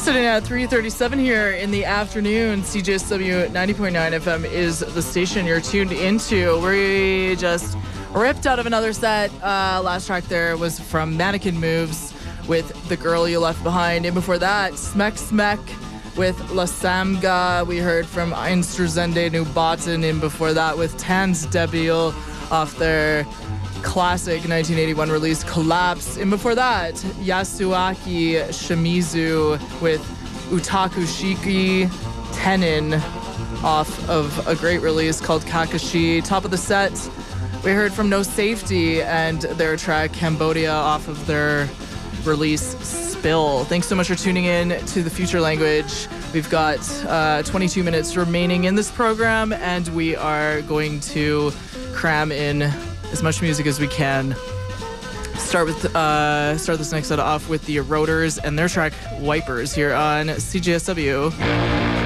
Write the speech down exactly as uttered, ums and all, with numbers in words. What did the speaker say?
sitting at three thirty-seven here in the afternoon. C J S W ninety point nine F M is the station you're tuned into. We just ripped out of another set. Uh, last track there was from Mannequin Moves with The Girl You Left Behind. And before that, Smek Smek with La Samga. We heard from Einsturzende Nubaten. And before that with Tans Debil off their classic nineteen eighty-one release Collapse. And before that, Yasuaki Shimizu with Utaku Shiki Tenin off of a great release called Kakashi. Top of the set, we heard from No Safety and their track Cambodia off of their release Spill. Thanks so much for tuning in to The Future Language. We've got uh, twenty-two minutes remaining in this program, and we are going to cram in as much music as we can. Start with uh, start this next set off with the Eroders and their track Wipers here on C J S W.